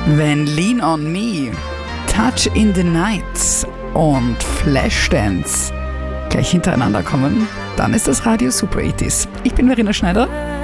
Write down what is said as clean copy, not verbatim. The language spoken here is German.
Wenn Lean on Me, Touch in the Night und Flashdance gleich hintereinander kommen, dann ist das Radio Super 80s. Ich bin Verena Schneider.